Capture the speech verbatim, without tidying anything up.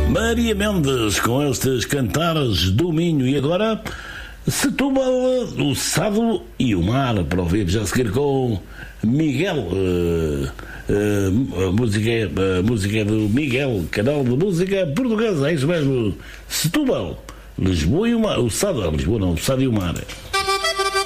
Maria Mendes com estes cantares do Minho. E agora Setúbal, o Sado e o Mar, para ouvir já a seguir com Miguel. Uh, uh, a, música, a música é do Miguel, canal de música portuguesa, é isso mesmo. Setúbal, Lisboa e o Mar. O Sado, Lisboa não, o Sado e o Mar.